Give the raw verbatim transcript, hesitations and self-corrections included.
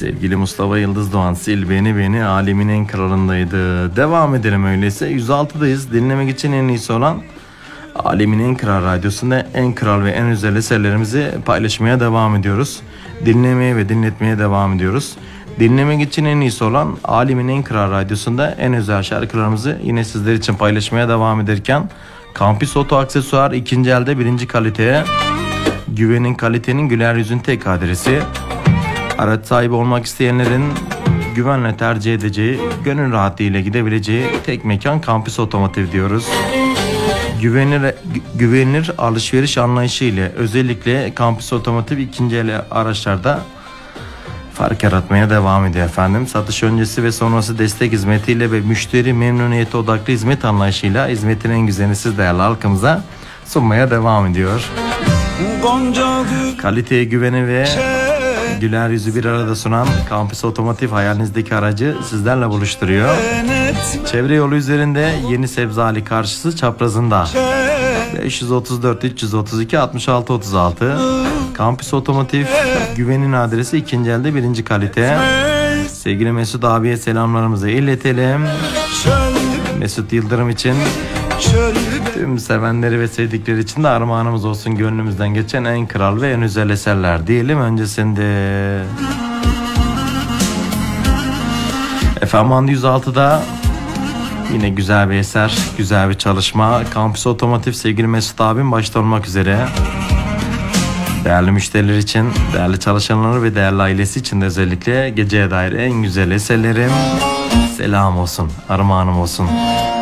Sevgili Mustafa Yıldız Doğan, Sil Beni Beni Alemin En Kralındaydı. Devam edelim öyleyse. yüz altıdayız. Dinlemek için en iyisi olan Alemin En Kral Radyosu'nda en kral ve en özel eserlerimizi paylaşmaya devam ediyoruz. Dinlemeye ve dinletmeye devam ediyoruz. Dinlemek için en iyisi olan Alemin En Kral Radyosu'nda en özel şarkılarımızı yine sizler için paylaşmaya devam ederken Campus Oto Aksesuar ikinci elde birinci kaliteye, güvenin kalitenin güler yüzün tek adresi. Araç sahibi olmak isteyenlerin güvenle tercih edeceği, gönül rahatlığıyla gidebileceği tek mekan Campus Otomotiv diyoruz. Güvenilir, güvenilir alışveriş anlayışı ile özellikle Campus Otomotiv ikinci el araçlarda fark yaratmaya devam ediyor efendim. Satış öncesi ve sonrası destek hizmetiyle ve müşteri memnuniyeti odaklı hizmet anlayışıyla hizmetin en güzelini siz değerli halkımıza sunmaya devam ediyor. Kaliteye güveni ve güler yüzü bir arada sunan Campus Otomotiv hayalinizdeki aracı sizlerle buluşturuyor. Çevre yolu üzerinde Yeni Sebzali karşısı çaprazında. beş yüz otuz dört üç yüz otuz iki altmış altı otuz altı. Campus Otomotiv güvenin adresi ikinci elde birinci kalite. Sevgili Mesut abiye selamlarımızı iletelim. Mesut Yıldırım için, tüm sevenleri ve sevdikleri için de armağanımız olsun gönlümüzden geçen en kral ve en özel eserler diyelim öncesinde. F M yüz altıda yine güzel bir eser, güzel bir çalışma. Campus Otomotiv sevgili Mesut abim başta olmak üzere değerli müşteriler için, değerli çalışanları ve değerli ailesi için de özellikle geceye dair en güzel eserlerim selam olsun, armağanım olsun.